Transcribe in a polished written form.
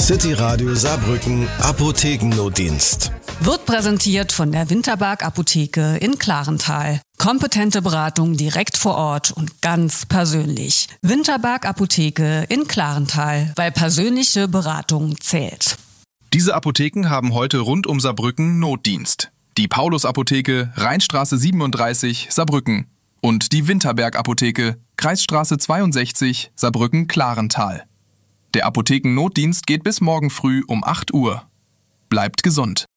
City Radio Saarbrücken Apothekennotdienst. Wird präsentiert von der Winterberg Apotheke in Clarenthal. Kompetente Beratung direkt vor Ort und ganz persönlich. Winterberg Apotheke in Clarenthal, weil persönliche Beratung zählt. Diese Apotheken haben heute rund um Saarbrücken Notdienst. Die Paulus-Apotheke, Rheinstraße 37, Saarbrücken. Und die Winterberg-Apotheke, Kreisstraße 62, Saarbrücken-Clarenthal. Der Apothekennotdienst geht bis morgen früh um 8 Uhr. Bleibt gesund.